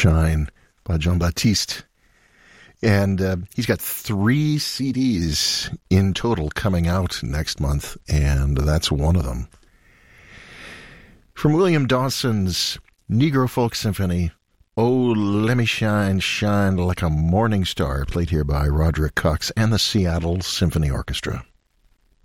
Shine by Jean-Baptiste. And he's got 3 CDs in total coming out next month, and that's one of them. From William Dawson's Negro Folk Symphony, Oh, Let Me Shine, Shine Like a Morning Star, played here by Roderick Cox and the Seattle Symphony Orchestra.